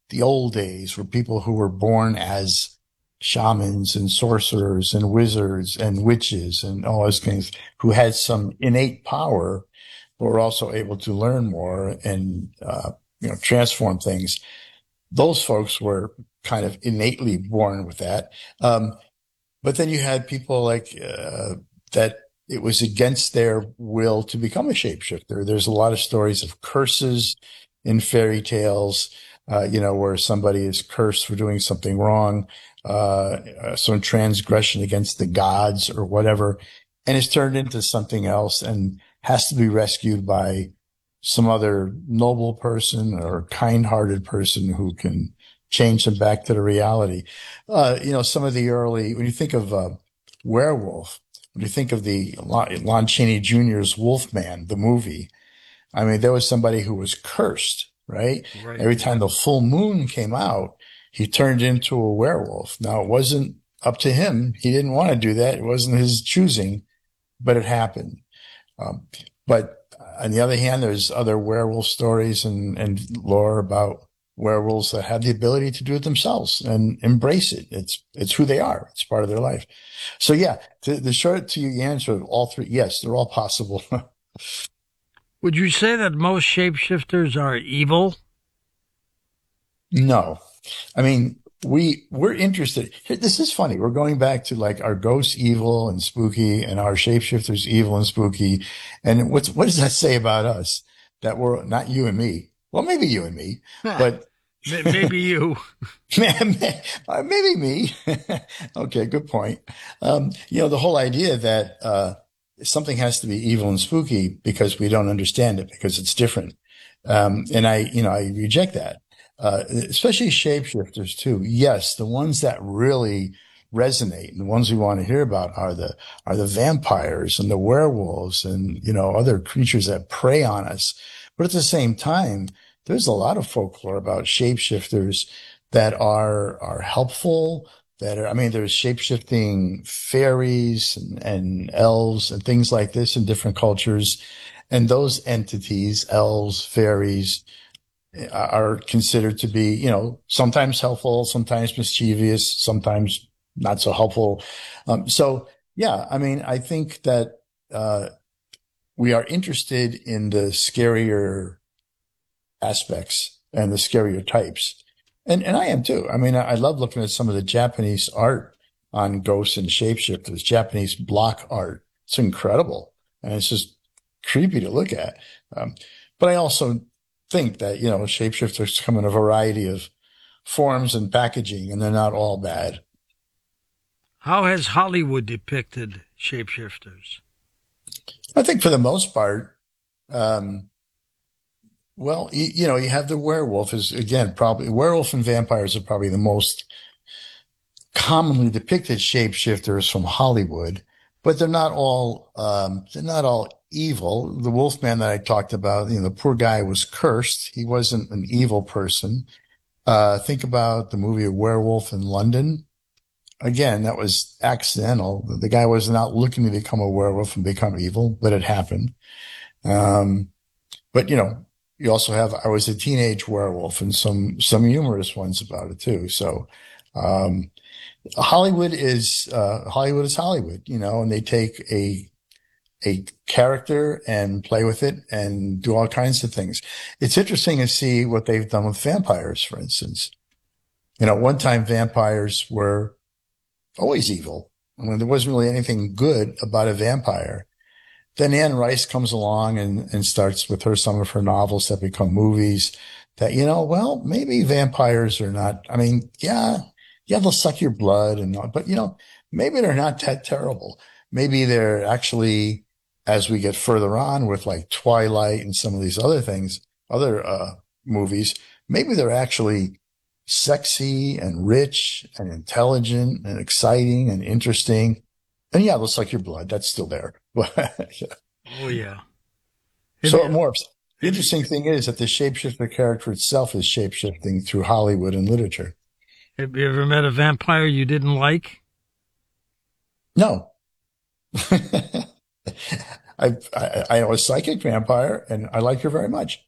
the old days were people who were born as shamans and sorcerers and wizards and witches and all those things who had some innate power, but were also able to learn more and, transform things. Those folks were kind of innately born with that. But then you had people like that it was against their will to become a shapeshifter. There's a lot of stories of curses in fairy tales, where somebody is cursed for doing something wrong, some transgression against the gods or whatever, and is turned into something else and has to be rescued by some other noble person or kind-hearted person who can change them back to the reality. Some of the early, when you think of werewolf, when you think of the Lon Chaney Jr.'s Wolfman, the movie, I mean, there was somebody who was cursed, right? Right. Every time the full moon came out, he turned into a werewolf. Now, it wasn't up to him. He didn't want to do that. It wasn't his choosing, but it happened. But on the other hand, there's other werewolf stories and lore about werewolves that have the ability to do it themselves and embrace it. It's who they are. It's part of their life. So yeah, the short to your answer of all three, yes, they're all possible. Would you say that most shapeshifters are evil? No, I mean, we're interested. This is funny. We're going back to like our ghosts evil and spooky and our shapeshifters evil and spooky. And what does that say about us? That we're not you and me. Well, maybe you and me, but Maybe you. maybe me. Okay, good point. The whole idea that something has to be evil and spooky because we don't understand it because it's different. And I reject that. Especially shapeshifters too. Yes, the ones that really resonate and the ones we want to hear about are the vampires and the werewolves and, other creatures that prey on us. But at the same time, there's a lot of folklore about shapeshifters that are helpful, I mean, there's shapeshifting fairies and elves and things like this in different cultures. And those entities, elves, fairies, are considered to be, sometimes helpful, sometimes mischievous, sometimes not so helpful. So yeah, I mean, I think that, we are interested in the scarier aspects and the scarier types. And I am too. I mean, I love looking at some of the Japanese art on ghosts and shapeshifters, Japanese block art. It's incredible. And it's just creepy to look at. But I also think that, shapeshifters come in a variety of forms and packaging, and they're not all bad. How has Hollywood depicted shapeshifters? I think for the most part, um, well, you have the werewolf is again, probably werewolf and vampires are probably the most commonly depicted shapeshifters from Hollywood, but they're not all evil. The Wolfman that I talked about, the poor guy was cursed. He wasn't an evil person. Think about the movie Werewolf in London. Again, that was accidental. The guy was not looking to become a werewolf and become evil, but it happened. Um, but you also have I was a teenage werewolf and some humorous ones about it too. So um, Hollywood is Hollywood, and they take a character and play with it and do all kinds of things. It's interesting to see what they've done with vampires, for instance. One time vampires were always evil. I mean, there wasn't really anything good about a vampire. Then Anne Rice comes along and starts with some of her novels that become movies that, well, maybe vampires are not, I mean, yeah, they'll suck your blood and all, but maybe they're not that terrible. Maybe they're actually, as we get further on with like Twilight and some of these other things, other, movies, maybe they're actually sexy and rich and intelligent and exciting and interesting. And yeah, they'll suck your blood. That's still there. Yeah. Oh, yeah. Have So it you, morphs. The have you, interesting thing is that the shapeshifter character itself is shapeshifting through Hollywood and literature. have you ever met a vampire you didn't like? No, I know a psychic vampire and I like her very much.